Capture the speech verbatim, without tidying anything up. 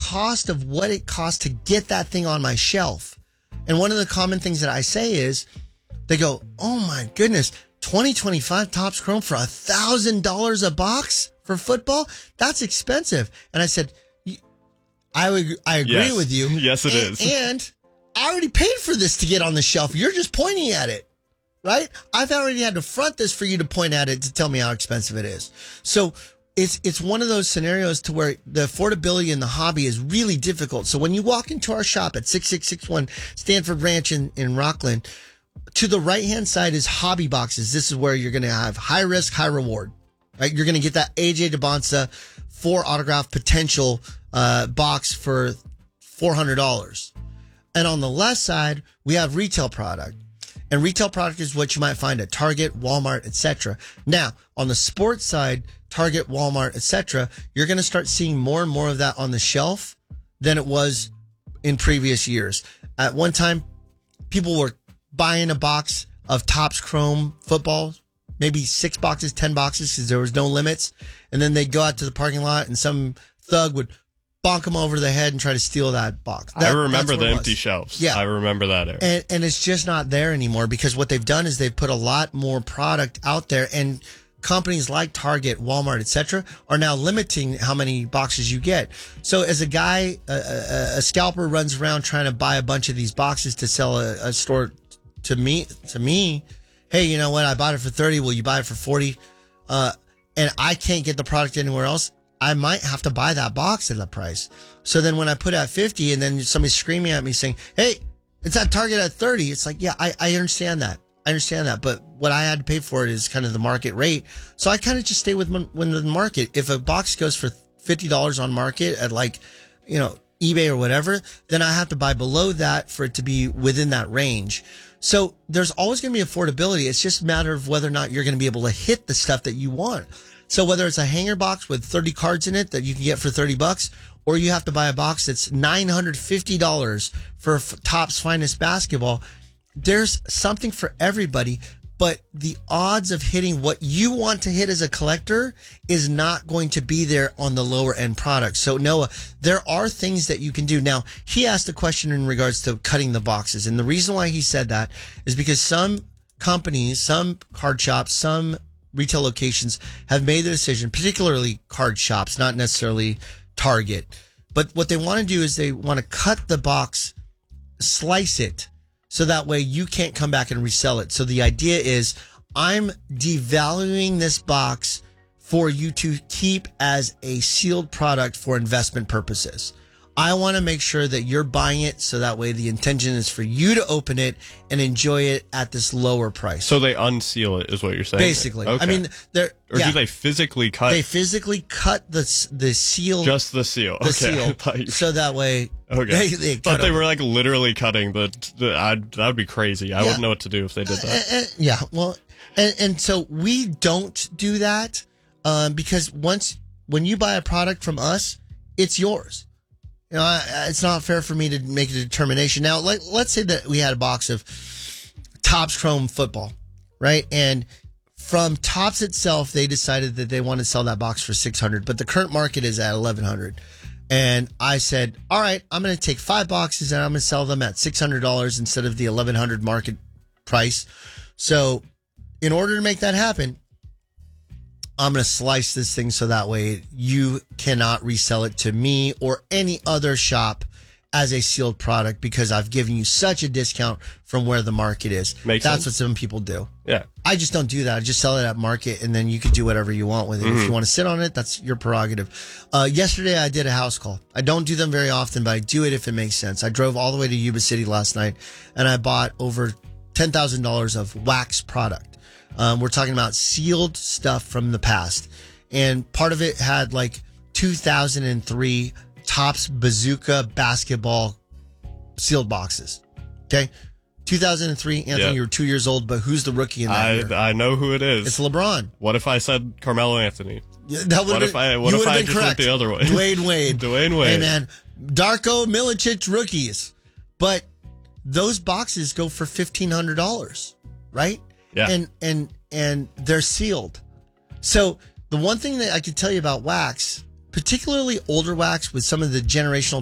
cost of what it costs to get that thing on my shelf. And one of the common things that I say is, they go, oh my goodness, twenty twenty-five Topps Chrome for one thousand dollars a box for football? That's expensive. And I said, I would, I agree yes. with you. Yes, it and, is. And I already paid for this to get on the shelf. You're just pointing at it, right? I've already had to front this for you to point at it to tell me how expensive it is. So it's it's one of those scenarios to where the affordability in the hobby is really difficult. So when you walk into our shop at six six six one Stanford Ranch in, in Rockland, to the right-hand side is hobby boxes. This is where you're going to have high risk, high reward, right? You're going to get that A J DeBonsa four autograph potential uh, box for four hundred dollars. And on the left side, we have retail product. And retail product is what you might find at Target, Walmart, et cetera. Now, on the sports side, Target, Walmart, et cetera, you're going to start seeing more and more of that on the shelf than it was in previous years. At one time, people were buying a box of Topps Chrome football, maybe six boxes, ten boxes, because there was no limits. And then they'd go out to the parking lot and some thug would bonk them over the head and try to steal that box. That, I remember the empty shelves. Yeah. I remember that era. And, and it's just not there anymore because what they've done is they've put a lot more product out there, and companies like Target, Walmart, et cetera, are now limiting how many boxes you get. So as a guy, a, a, a scalper runs around trying to buy a bunch of these boxes to sell a, a store to me, to me, hey, you know what? I bought it for thirty. Will you buy it for forty? Uh, and I can't get the product anywhere else. I might have to buy that box at that price. So then when I put it at fifty and then somebody's screaming at me saying, hey, it's at Target at thirty. It's like, yeah, I, I understand that. I understand that. But what I had to pay for it is kind of the market rate. So I kind of just stay with when the market. If a box goes for fifty dollars on market at like, you know, eBay or whatever, then I have to buy below that for it to be within that range. So there's always going to be affordability. It's just a matter of whether or not you're going to be able to hit the stuff that you want. So whether it's a hanger box with thirty cards in it that you can get for thirty bucks, or you have to buy a box that's nine hundred fifty dollars for Topps Finest Basketball, there's something for everybody. But the odds of hitting what you want to hit as a collector is not going to be there on the lower end product. So Noah, there are things that you can do. Now, he asked a question in regards to cutting the boxes. And the reason why he said that is because some companies, some card shops, some retail locations have made the decision, particularly card shops, not necessarily Target. But what they want to do is they want to cut the box, slice it, so that way you can't come back and resell it. So the idea is I'm devaluing this box for you to keep as a sealed product for investment purposes. I want to make sure that you're buying it so that way the intention is for you to open it and enjoy it at this lower price. So they unseal it is what you're saying? Basically. Okay. I mean, they're... Or yeah, do they physically cut? They physically cut the the seal. Just the seal. The okay. seal. So that way... Okay. They, they thought they them. were like literally cutting the... the I'd, that would be crazy. I Yeah. wouldn't know what to do if they did that. Uh, uh, uh, yeah, well, and, and so we don't do that um, because once... When you buy a product from us, it's yours. You know, I, it's not fair for me to make a determination. Now, like, let's say that we had a box of Topps Chrome football, right? And from Topps itself, they decided that they want to sell that box for six hundred dollars, but the current market is at eleven hundred dollars. And I said, all right, I'm going to take five boxes and I'm going to sell them at six hundred dollars instead of the eleven hundred dollars market price. So in order to make that happen, I'm going to slice this thing so that way you cannot resell it to me or any other shop as a sealed product because I've given you such a discount from where the market is. Makes That's sense. what some people do. Yeah. I just don't do that. I just sell it at market and then you can do whatever you want with it. Mm-hmm. If you want to sit on it, that's your prerogative. Uh, yesterday I did a house call. I don't do them very often, but I do it if it makes sense. I drove all the way to Yuba City last night and I bought over ten thousand dollars of wax product. Um, we're talking about sealed stuff from the past. And part of it had like two thousand three Topps Bazooka basketball sealed boxes. Okay. two thousand three, Anthony, Yeah. you were two years old, but who's the rookie in that I year? I know who it is. It's LeBron. What if I said Carmelo Anthony? Yeah, that What been, if I- what you if would've I been just went correct. the other way? Dwayne Wade. Dwayne Wade. Hey, man. Darko Milicic rookies. But those boxes go for fifteen hundred dollars, right? Yeah. And, and, and they're sealed. So the one thing that I could tell you about wax, particularly older wax with some of the generational